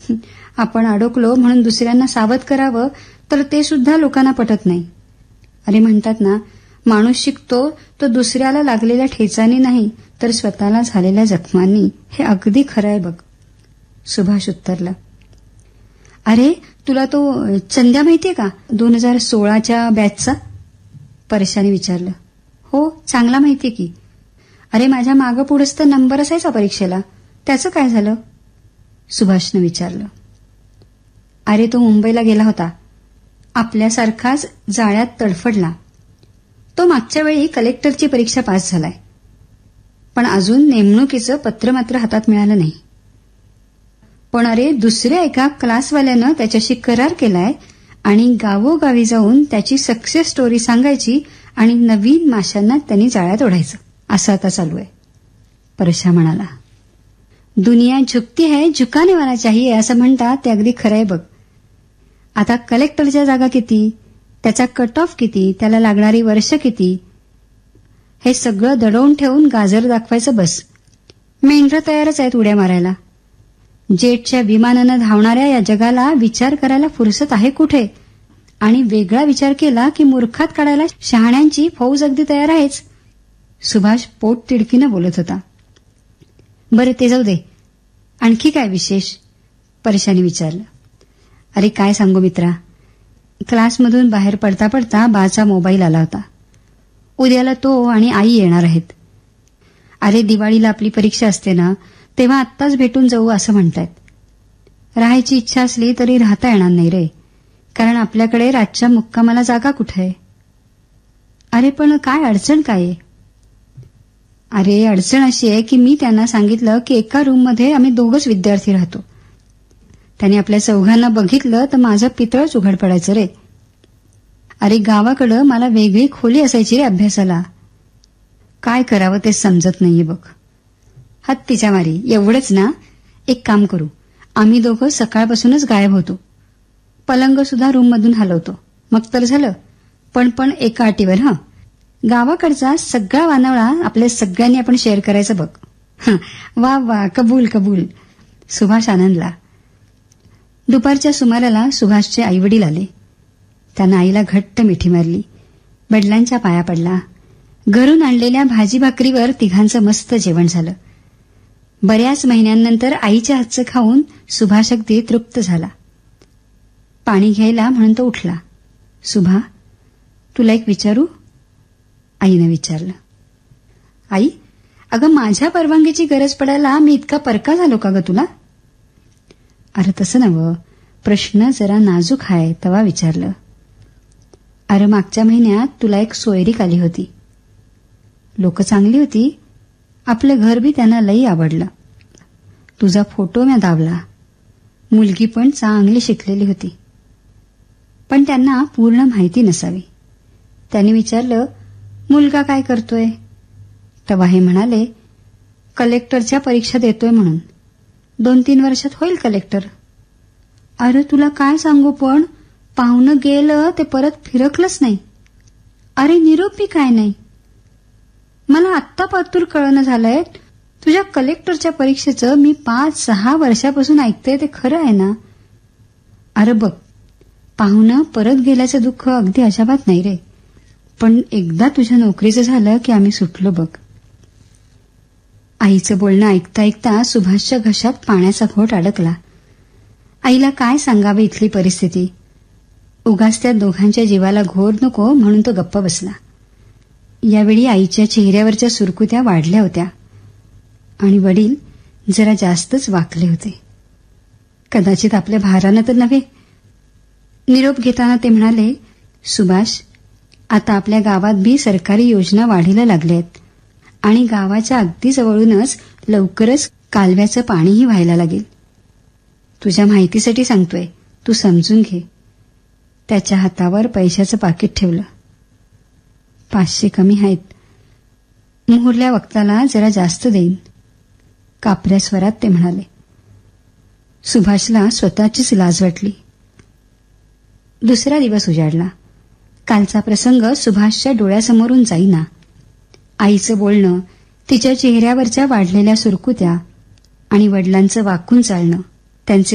आपण अडकलो म्हणून दुसऱ्यांना सावध करावं तर ते सुद्धा लोकांना पटत नाही. अरे म्हणतात ना, माणूस शिकतो तो दुसऱ्याला लागलेल्या ठेचांनी नाही तर स्वतःला झालेल्या जखमांनी. हे अगदी खरं आहे बघ. सुभाष उत्तरला. अरे तुला तो चंद्या माहितीये का, 2016च्या बॅचचा? परेशाने विचारलं. हो, चांगला माहितीये की. अरे माझ्या मागं पुढेच तर नंबर असायचा परीक्षेला. त्याचं काय झालं? सुभाषनं विचारलं. अरे तो मुंबईला गेला होता. आपल्यासारखाच जाळ्यात तडफडला. तो मागच्या वेळी कलेक्टरची परीक्षा पास झालाय, पण अजून नेमणुकीचं पत्र मात्र हातात मिळालं नाही. पण अरे दुसऱ्या एका क्लासवाल्यानं त्याच्याशी करार केलाय आणि गावोगावी जाऊन त्याची सक्सेस स्टोरी सांगायची आणि नवीन माशांना त्यांनी जाळ्यात ओढायचं. असं आता चालू आहे. परशा म्हणाला. दुनिया झुकती है, झुकाने वाला चाहिए असं म्हणतात ते अगदी खरं आहे बघ. आता कलेक्टरच्या जागा किती, त्याचा कट ऑफ किती, त्याला लागणारी वर्ष किती, हे सगळं दडवून ठेवून गाजर दाखवायचं बस. मेंढरं तयारच आहेत उड्या मारायला. जेटच्या विमानानं धावणाऱ्या या जगाला विचार करायला फुरसत आहे कुठे? आणि वेगळा विचार केला की मूर्खात काढायला शहाण्यांची फौज अगदी तयार आहेच. सुभाष पोट तिडकीनं बोलत होता. बरं ते जाऊ दे, आणखी काय विशेष? परशाने विचारलं. अरे काय सांगू मित्रा, क्लासमधून बाहेर पडता पडता बाचा मोबाईल आला होता. उद्याला तो आणि आई येणार आहेत. अरे दिवाळीला आपली परीक्षा असते ना, तेव्हा आत्ताच भेटून जाऊ असं म्हणतायत. राहायची इच्छा असली तरी राहता येणार नाही रे, कारण आपल्याकडे रातच्या मुक्कामाला जागा कुठे आहे. अरे पण काय अडचण काय आहे? अरे अडचण अशी आहे की मी त्यांना सांगितलं की एका रूममध्ये आम्ही दोघंच विद्यार्थी राहतो. त्यांनी आपल्या चौघांना बघितलं तर माझं पितळच उघड पडायचं रे. अरे गावाकडं मला वेगळी खोली असायची रे अभ्यासाला. काय करावं ते समजत नाहीये बघ. हत्तीच्या मारी. एवढंच ना, एक काम करू, आम्ही दोघं सकाळपासूनच गायब होतो. पलंग सुद्धा रूममधून हलवतो, मग तर झालं. पण एका अटीवर. गावाकडचा सगळा वानवळा आपल्या सगळ्यांनी आपण शेअर करायचं बघ. वा वा, कबूल कबूल. सुभाष आनंदला. दुपारच्या सुमाराला सुभाषचे आईवडील आले. त्यांना आईला घट्ट मिठी मारली, वडिलांच्या पाया पडला. घरून आणलेल्या भाजी भाकरीवर तिघांचं मस्त जेवण झालं. बऱ्याच महिन्यांनंतर आईच्या हातचं खाऊन सुभाष अगदी तृप्त झाला. पाणी घ्यायला म्हणून तो उठला. सुभा, तुला एक विचारू? आईनं विचारलं. आई, अगं माझ्या परवानगीची गरज पडायला मी इतका परका झालो का ग तुला? अरे तसं नव्ह, प्रश्न जरा नाजूक आहे तेव्हा विचारलं. अरे मागच्या महिन्यात तुला एक सोयरीक आली होती. लोक चांगली होती, आपलं घर बी त्यांना लई आवडलं. तुझा फोटो मी दावला. मुलगी पण चांगली शिकलेली होती, पण त्यांना पूर्ण माहिती नसावी. त्यांनी विचारलं, मुलगा काय करतोय? तेव्हा हे म्हणाले, कलेक्टरच्या परीक्षा देतोय म्हणून. 2-3 वर्षात होईल कलेक्टर. अरे तुला काय सांगू, पण पाहुणं गेलं ते परत फिरकलंच नाही. अरे निरोप बी काय नाही. मला आत्ता पातूर कळणं झालंय, तुझ्या कलेक्टरच्या परीक्षेचं मी 5-6 वर्षापासून ऐकते ते खरं आहे ना? अरे बघ, पाहुणं परत गेल्याचं दुःख अगदी अजाबात नाही रे, पण एकदा तुझ्या नोकरीचं झालं की आम्ही सुटलो बघ. आईचं बोलणं ऐकता ऐकता सुभाषच्या घशात पाण्याचा घोट अडकला. आईला काय सांगावे इथली परिस्थिती. उगाच त्या दोघांच्या जीवाला घोर नको म्हणून तो गप्प बसला. यावेळी आईच्या चेहऱ्यावरच्या सुरकुत्या वाढल्या होत्या आणि वडील जरा जास्तच वाकले होते. कदाचित आपल्या भारानं तर नव्हे. निरोप घेताना ते म्हणाले, सुभाष, आता आपल्या गावात बी सरकारी योजना वाढीला लागल्यात आणि गावाच्या अगदी जवळूनच लवकरच कालव्याचं पाणीही व्हायला लागेल. तुझ्या माहितीसाठी सांगतोय, तू समजून घे. त्याच्या हातावर पैशाचं पाकिट ठेवलं. 500 कमी आहेत. मुहूर्ल्या वक्ताला जरा जास्त देईन, कापऱ्या स्वरात ते म्हणाले. सुभाषला स्वतःचीच लाज वाटली. दुसरा दिवस उजाडला. कालचा प्रसंग सुभाषच्या डोळ्यासमोरून जाईना. आईचं बोलणं, तिच्या चेहऱ्यावरच्या वाढलेल्या सुरकुत्या आणि वडिलांचं वाकून चालणं, त्यांचे